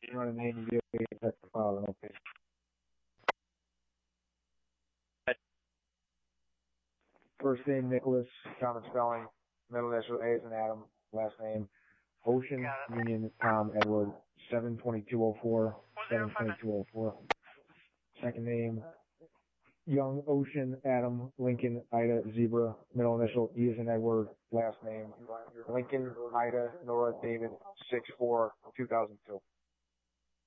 Run a name you get the file, okay. First name Nicholas, common spelling, middle initial A as in Adam, last name Ocean Union Tom Edward 72204 72204. Second name Young Ocean Adam Lincoln Ida Zebra, middle initial E as in Edward, last name Lincoln Ida Nora David 64 2002.